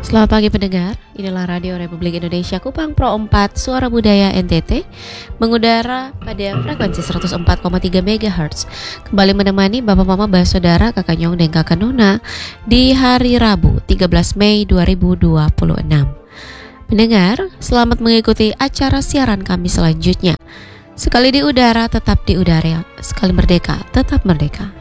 Selamat pagi pendengar, inilah Radio Republik Indonesia Kupang Pro 4 Suara Budaya NTT mengudara pada frekuensi 104,3 MHz. Kembali menemani Bapak Mama Saudara Kakak Nyong dan Kakak Nona di hari Rabu 13 Mei 2026. Pendengar, selamat mengikuti acara siaran kami selanjutnya. Sekali di udara tetap di udara, sekali merdeka tetap merdeka.